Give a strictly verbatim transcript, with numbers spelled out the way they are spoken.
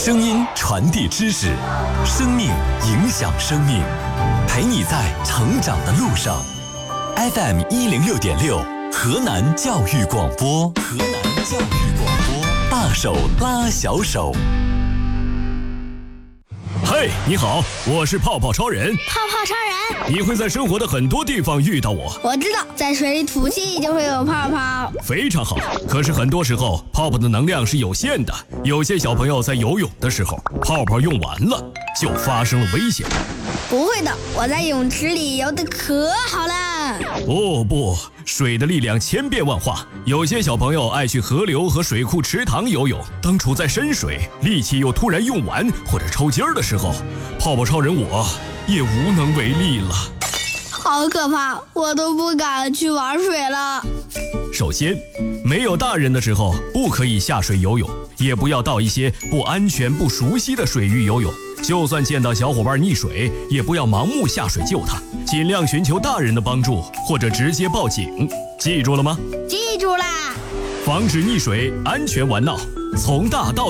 声音传递知识，生命影响生命，陪你在成长的路上。F M 一零六点六，河南教育广播，河南教育广播，大手拉小手。 嘿，你好，我是泡泡超人。 泡泡超人， 你会在生活的很多地方遇到我。 我知道，在水里吐气就会有泡泡。 非常好，可是很多时候泡泡的能量是有限的，有些小朋友在游泳的时候，泡泡用完了，就发生了危险。 不会的，我在泳池里游得可好了。 哦不，水的力量千变万化，有些小朋友爱去河流和水库池塘游泳，当处在深水，力气又突然用完或者抽筋儿的时候，泡泡超人我也无能为力了。 好可怕，我都不敢去玩水了。 首先，没有大人的时候不可以下水游泳，也不要到一些不安全不熟悉的水域游泳。就算见到小伙伴溺水，也不要盲目下水救他，尽量寻求大人的帮助，或者直接报警。记住了吗？ 记住啦！ 防止溺水，安全玩闹，从大到